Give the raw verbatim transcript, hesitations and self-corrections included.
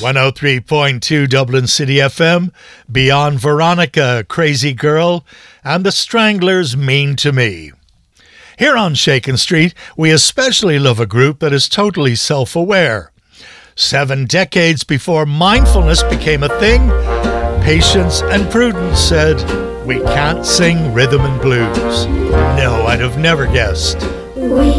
one oh three point two Dublin City F M, Beyond Veronica, Crazy Girl, and the Stranglers, Mean to Me. Here on Shakin' Street, we especially love a group that is totally self-aware. Seven decades before mindfulness became a thing, Patience and Prudence said, "We can't sing rhythm and blues." No, I'd have never guessed. We